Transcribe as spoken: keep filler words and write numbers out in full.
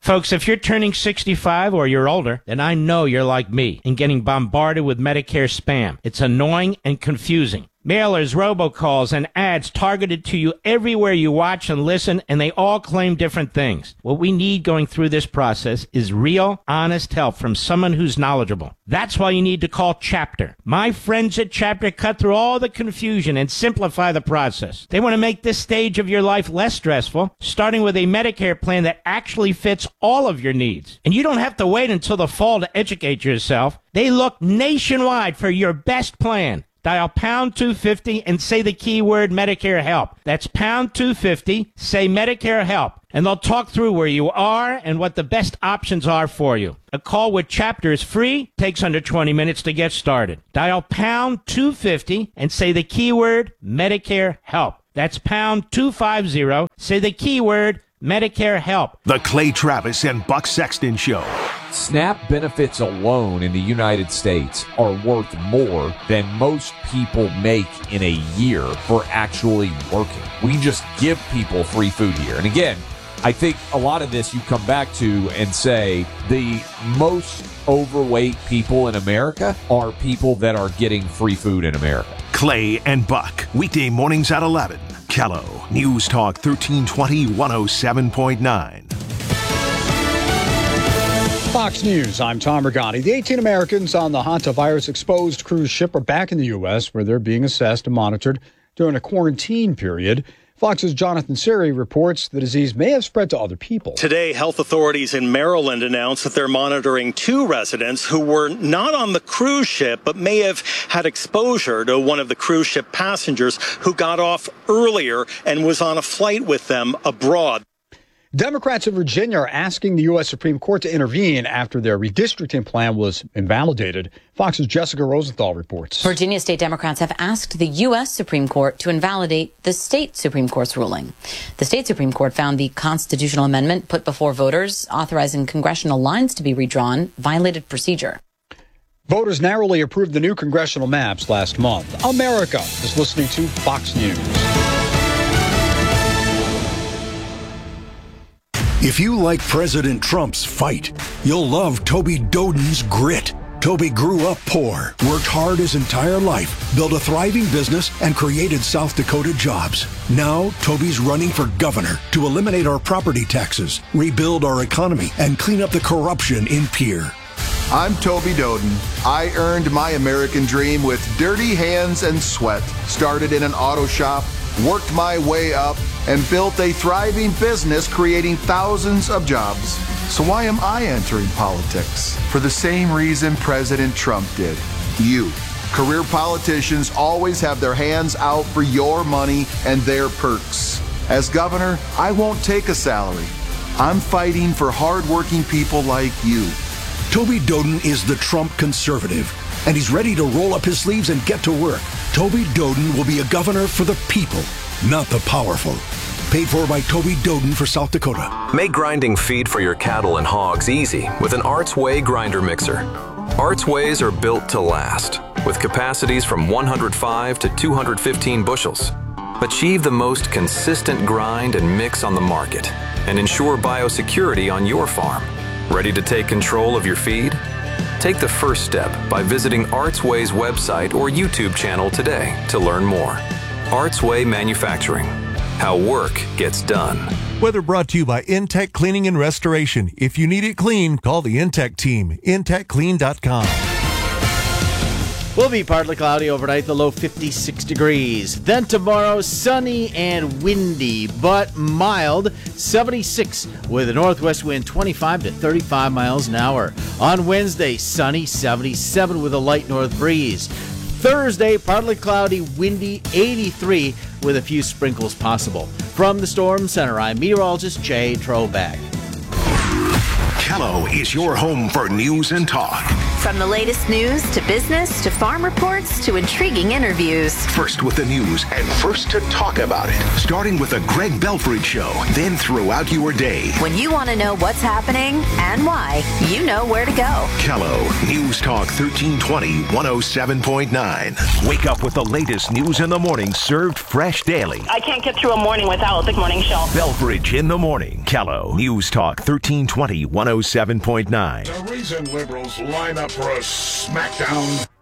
Folks, if you're turning sixty-five or you're older, then I know you're like me and getting bombarded with Medicare spam. It's annoying and confusing. Mailers, robocalls, and ads targeted to you everywhere you watch and listen, and they all claim different things. What we need going through this process is real, honest help from someone who's knowledgeable. That's why you need to call Chapter. My friends at Chapter cut through all the confusion and simplify the process. They want to make this stage of your life less stressful, starting with a Medicare plan that actually fits all of your needs. And you don't have to wait until the fall to educate yourself. They look nationwide for your best plan. Dial pound two fifty and say the keyword Medicare help. That's pound two fifty, say Medicare help, and they'll talk through where you are and what the best options are for you. A call with Chapter is free, takes under twenty minutes to get started. Dial pound two fifty and say the keyword Medicare help. That's pound two fifty, say the keyword Medicare help. The Clay Travis and Buck Sexton Show. SNAP benefits alone in the United States are worth more than most people make in a year for actually working. We just give people free food here. And again, I think a lot of this you come back to and say the most overweight people in America are people that are getting free food in America. Clay and Buck, weekday mornings at eleven. Kello, News Talk thirteen twenty, one oh seven point nine. Fox News, I'm Tom Regani. The eighteen Americans on the hantavirus-exposed cruise ship are back in the U S, where they're being assessed and monitored during a quarantine period. Fox's Jonathan Siri reports the disease may have spread to other people. Today, health authorities in Maryland announced that they're monitoring two residents who were not on the cruise ship, but may have had exposure to one of the cruise ship passengers who got off earlier and was on a flight with them abroad. Democrats in Virginia are asking the U S Supreme Court to intervene after their redistricting plan was invalidated. Fox's Jessica Rosenthal reports. Virginia state Democrats have asked the U S Supreme Court to invalidate the state Supreme Court's ruling. The state Supreme Court found the constitutional amendment put before voters authorizing congressional lines to be redrawn violated procedure. Voters narrowly approved the new congressional maps last month. America is listening to Fox News. If you like President Trump's fight, you'll love Toby Doden's grit. Toby grew up poor, worked hard his entire life, built a thriving business, and created South Dakota jobs. Now, Toby's running for governor to eliminate our property taxes, rebuild our economy, and clean up the corruption in Pierre. I'm Toby Doden. I earned my American dream with dirty hands and sweat. Started in an auto shop, worked my way up, and built a thriving business creating thousands of jobs. So why am I entering politics? For the same reason President Trump did. You. Career politicians always have their hands out for your money and their perks. As governor, I won't take a salary. I'm fighting for hardworking people like you. Toby Doden is the Trump conservative, and he's ready to roll up his sleeves and get to work. Toby Doden will be a governor for the people, not the powerful. Paid for by Toby Doden for South Dakota. Make grinding feed for your cattle and hogs easy with an Arts Way grinder mixer. Arts Ways are built to last, with capacities from one hundred five to two hundred fifteen bushels. Achieve the most consistent grind and mix on the market, and ensure biosecurity on your farm. Ready to take control of your feed? Take the first step by visiting Artsway's website or YouTube channel today to learn more. Artsway Manufacturing. How work gets done. Weather brought to you by Intech Cleaning and Restoration. If you need it clean, call the Intech team. intech clean dot com. Will be partly cloudy overnight, the low fifty-six degrees. Then tomorrow, sunny and windy, but mild, seventy-six with a northwest wind twenty-five to thirty-five miles an hour. On Wednesday, sunny, seventy-seven with a light north breeze. Thursday, partly cloudy, windy, eighty-three with a few sprinkles possible. From the Storm Center, I'm meteorologist Jay Troback. Kello is your home for news and talk. From the latest news to business to farm reports to intriguing interviews. First with the news and first to talk about it. Starting with the Greg Belfrage Show, then throughout your day. When you want to know what's happening and why, you know where to go. Kello, News Talk thirteen twenty, one oh seven point nine. Wake up with the latest news in the morning served fresh daily. I can't get through a morning without the morning show. Belfrage in the morning. Kello, News Talk thirteen twenty, one oh seven point nine. The reason liberals line up for a smackdown